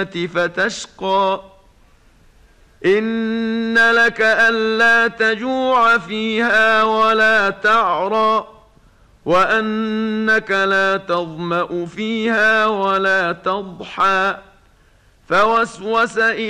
فتشقى إن لك ألا تجوع فيها ولا تعرى وأنك لا تظمأ فيها ولا تضحى فوسوس